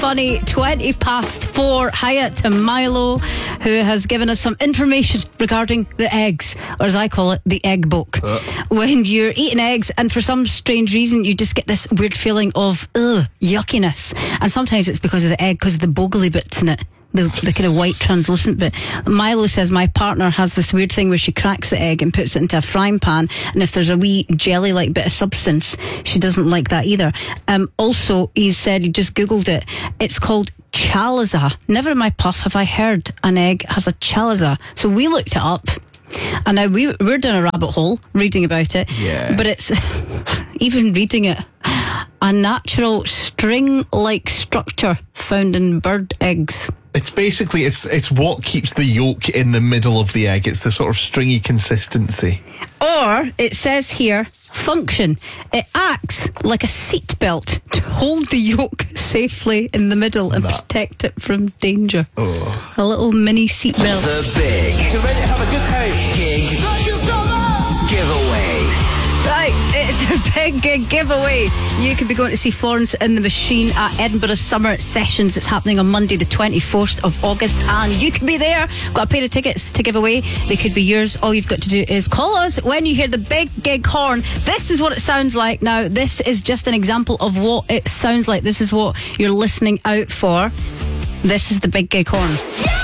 funny. 4:20. Hiya to Milo, who has given us some information regarding the eggs, or as I call it, the egg book. When you're eating eggs and for some strange reason you just get this weird feeling of yuckiness, and sometimes it's because of the egg, because of the boggly bits in it. The kind of white translucent bit. Milo says my partner has this weird thing where she cracks the egg and puts it into a frying pan, and if there's a wee jelly-like bit of substance, she doesn't like that either. Also, he said, he just Googled it, it's called chaliza. Never in my puff have I heard an egg has a chaliza. So we looked it up, and now we're down a rabbit hole reading about it. Yeah. But it's, even reading it, a natural string-like structure found in bird eggs. It's basically, it's what keeps the yolk in the middle of the egg. It's the sort of stringy consistency. Or, it says here, function. It acts like a seatbelt to hold the yolk safely in the middle and protect it from danger. Oh. A little mini seatbelt. The big. You ready to have a good time? Gig. Giveaway. Right, it's a big gig giveaway. You could be going to see Florence and the Machine at Edinburgh Summer Sessions. It's happening on Monday the 24th of August, and you could be there. Got a pair of tickets to give away. They could be yours. All you've got to do is call us when you hear the big gig horn. This is what it sounds like. Now, this is just an example of what it sounds like. This is what you're listening out for. This is the big gig horn.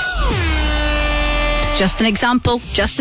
It's just an example,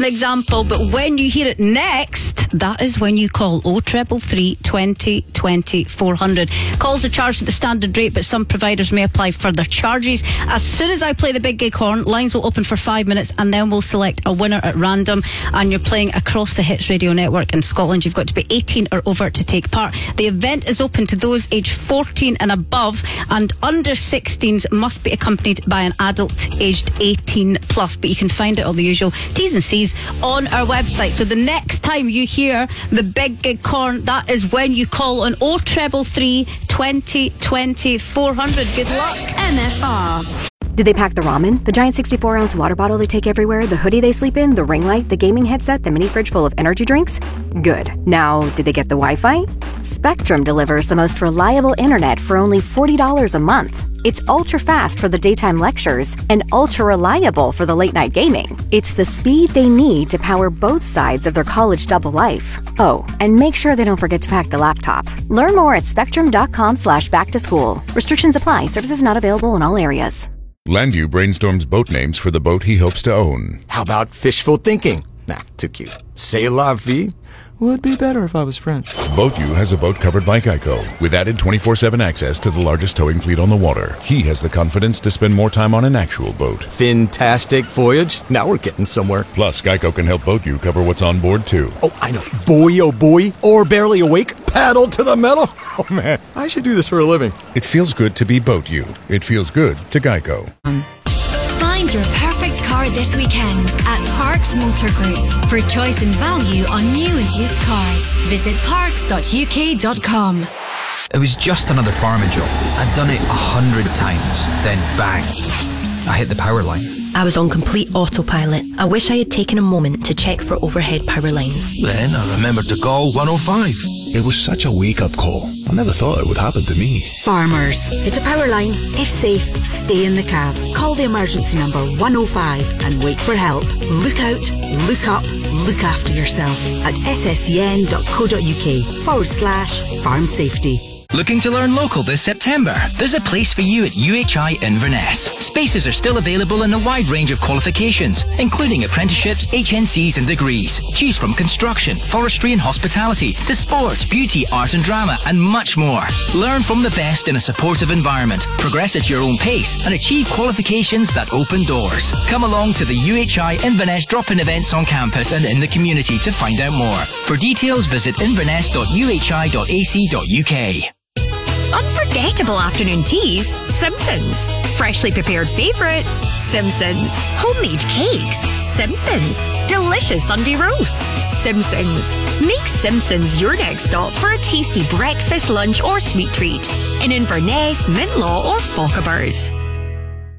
but when you hear it next, that is when you call 0333 20 20 400. Calls are charged at the standard rate, but some providers may apply further charges. As soon as I play the big gig horn, lines will open for 5 minutes, and then we'll select a winner at random. And you're playing across the Hits Radio Network in Scotland. You've got to be 18 or over to take part. The event is open to those aged 14 and above, and under 16s must be accompanied by an adult aged 18 plus. But you can find out all the usual T's and C's on our website. So the next time you hear the big gig horn, that is when you call on 0333 20 20 400. Good luck. MFR. Did they pack the ramen, the giant 64-ounce water bottle they take everywhere, the hoodie they sleep in, the ring light, the gaming headset, the mini fridge full of energy drinks? Good. Now, did they get the Wi-Fi? Spectrum delivers the most reliable internet for only $40 a month. It's ultra-fast for the daytime lectures and ultra-reliable for the late-night gaming. It's the speed they need to power both sides of their college double life. Oh, and make sure they don't forget to pack the laptop. Learn more at spectrum.com/back-to-school. Restrictions apply. Services not available in all areas. Landu brainstorms boat names for the boat he hopes to own. How about fishful thinking? Nah, too cute. C'est la vie? Would be better if I was French. BoatU has a boat covered by Geico, with added 24/7 access to the largest towing fleet on the water. He has the confidence to spend more time on an actual boat. Fantastic voyage. Now we're getting somewhere. Plus, Geico can help BoatU cover what's on board, too. Oh, I know. Boy, oh boy. Or barely awake. Paddle to the metal. Oh, man. I should do this for a living. It feels good to be BoatU. It feels good to Geico. Find your perfect car this weekend at Parks Motor Group. For choice and value on new and used cars, visit parks.uk.com. It was just another farming job. I'd done it 100 times. Then bang, I hit the power line. I was on complete autopilot. I wish I had taken a moment to check for overhead power lines. Then I remembered to call 105. It was such a wake-up call. I never thought it would happen to me. Farmers, hit a power line. If safe, stay in the cab. Call the emergency number 105 and wait for help. Look out, look up, look after yourself at sscn.co.uk/farm safety. Looking to learn local this September? There's a place for you at UHI Inverness. Spaces are still available in a wide range of qualifications, including apprenticeships, HNCs and degrees. Choose from construction, forestry and hospitality, to sport, beauty, art and drama, and much more. Learn from the best in a supportive environment, progress at your own pace, and achieve qualifications that open doors. Come along to the UHI Inverness drop-in events on campus and in the community to find out more. For details, visit inverness.uhi.ac.uk. Unforgettable afternoon teas, Simpsons. Freshly prepared favourites, Simpsons. Homemade cakes, Simpsons. Delicious Sunday roasts, Simpsons. Make Simpsons your next stop for a tasty breakfast, lunch or sweet treat in Inverness, Mintlaw or Fochabers.